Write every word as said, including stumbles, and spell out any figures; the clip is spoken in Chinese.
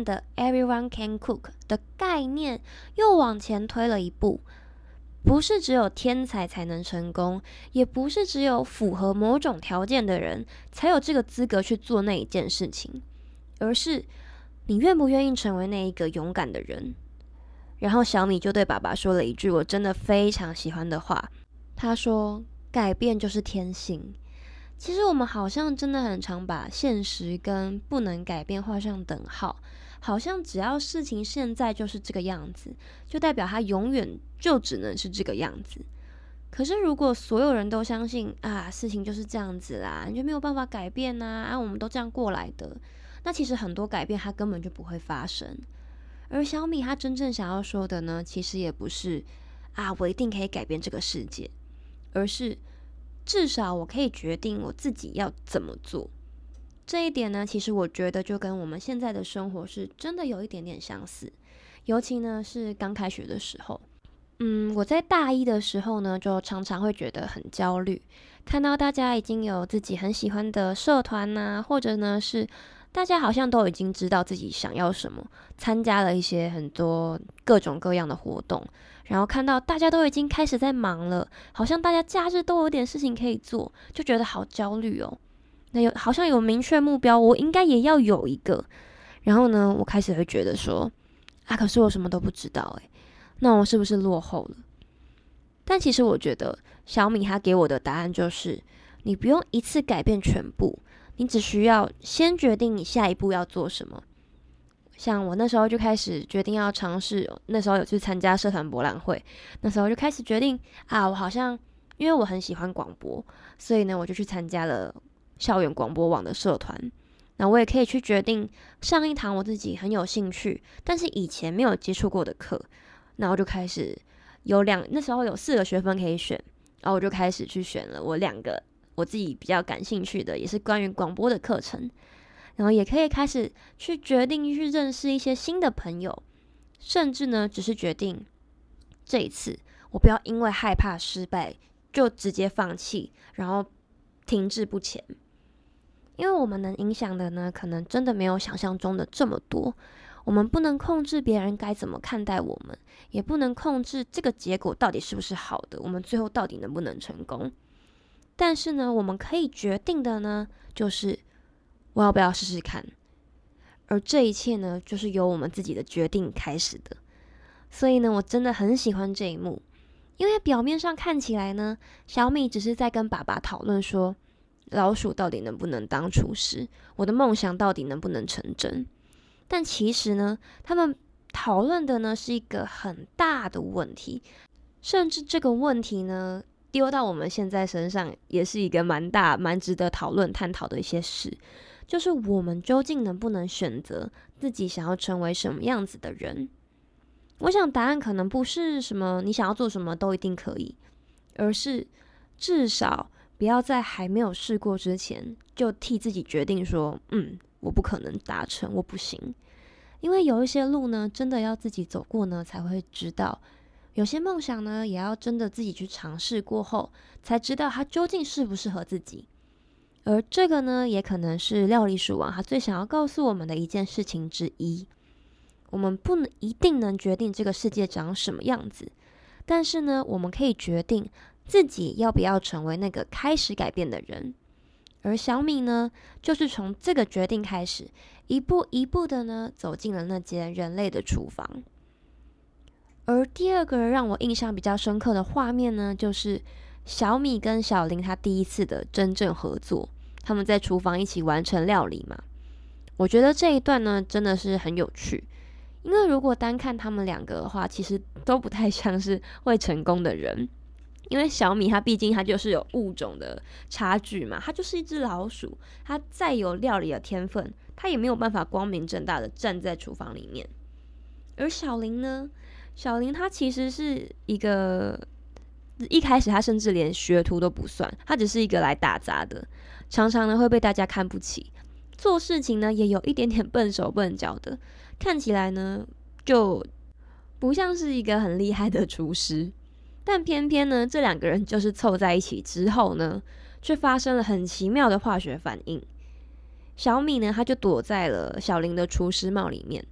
的 Everyone Can Cook 的概念又往前推了一步，不是只有天才才能成功，也不是只有符合某种条件的人才有这个资格去做那一件事情，而是你愿不愿意成为那一个勇敢的人。然后小米就对爸爸说了一句我真的非常喜欢的话，他说改变就是天性。其实我们好像真的很常把现实跟不能改变画上等号，好像只要事情现在就是这个样子，就代表它永远就只能是这个样子。可是如果所有人都相信啊，事情就是这样子啦，你就没有办法改变啊，啊，我们都这样过来的，那其实很多改变它根本就不会发生。而小米他真正想要说的呢，其实也不是啊，我一定可以改变这个世界，而是至少我可以决定我自己要怎么做。这一点呢，其实我觉得就跟我们现在的生活是真的有一点点相似，尤其呢是刚开学的时候。嗯，我在大一的时候呢，就常常会觉得很焦虑，看到大家已经有自己很喜欢的社团啊，或者呢是大家好像都已经知道自己想要什么，参加了一些很多各种各样的活动，然后看到大家都已经开始在忙了，好像大家假日都有点事情可以做，就觉得好焦虑哦。那有好像有明确目标，我应该也要有一个。然后呢，我开始会觉得说，啊，可是我什么都不知道诶，那我是不是落后了？但其实我觉得小米他给我的答案就是，你不用一次改变全部，你只需要先决定你下一步要做什么。像我那时候就开始决定要尝试，那时候有去参加社团博览会，那时候就开始决定啊，我好像因为我很喜欢广播，所以呢我就去参加了校园广播网的社团。那我也可以去决定上一堂我自己很有兴趣，但是以前没有接触过的课，那我就开始有两那时候有四个学分可以选，然后我就开始去选了我两个我自己比较感兴趣的，也是关于广播的课程。然后也可以开始去决定去认识一些新的朋友，甚至呢只是决定这一次我不要因为害怕失败就直接放弃，然后停滞不前。因为我们能影响的呢，可能真的没有想象中的这么多。我们不能控制别人该怎么看待我们，也不能控制这个结果到底是不是好的，我们最后到底能不能成功。但是呢，我们可以决定的呢，就是我要不要试试看。而这一切呢，就是由我们自己的决定开始的。所以呢，我真的很喜欢这一幕，因为表面上看起来呢，小米只是在跟爸爸讨论说，老鼠到底能不能当厨师，我的梦想到底能不能成真。但其实呢，他们讨论的呢是一个很大的问题，甚至这个问题呢丢到我们现在身上也是一个蛮大蛮值得讨论探讨的一些事，就是我们究竟能不能选择自己想要成为什么样子的人。我想答案可能不是什么你想要做什么都一定可以，而是至少不要在还没有试过之前就替自己决定说，嗯，我不可能达成，我不行。因为有一些路呢，真的要自己走过呢，才会知道。有些梦想呢，也要真的自己去尝试过后，才知道它究竟适不适合自己。而这个呢，也可能是料理鼠王他最想要告诉我们的一件事情之一。我们不能一定能决定这个世界长什么样子，但是呢，我们可以决定自己要不要成为那个开始改变的人。而小米呢，就是从这个决定开始，一步一步的呢，走进了那间人类的厨房。而第二个让我印象比较深刻的画面呢，就是小米跟小林他第一次的真正合作，他们在厨房一起完成料理嘛。我觉得这一段呢，真的是很有趣。因为如果单看他们两个的话，其实都不太像是会成功的人。因为小米它毕竟它就是有物种的差距嘛，它就是一只老鼠，它再有料理的天分，它也没有办法光明正大的站在厨房里面。而小林呢，小林他其实是一个一开始他甚至连学徒都不算，他只是一个来打杂的，常常呢会被大家看不起，做事情呢也有一点点笨手笨脚的，看起来呢就不像是一个很厉害的厨师。但偏偏呢，这两个人就是凑在一起之后呢，却发生了很奇妙的化学反应。小米呢，他就躲在了小林的厨师帽里面，